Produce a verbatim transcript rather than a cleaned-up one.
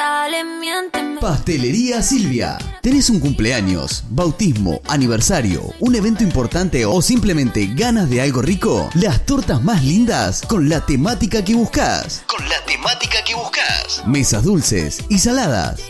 Dale, miénteme. Pastelería Silvia. ¿Tenés un cumpleaños, bautismo, aniversario, un evento importante o simplemente ganas de algo rico? Las tortas más lindas con la temática que buscas. Con la temática que buscas. Mesas dulces y saladas.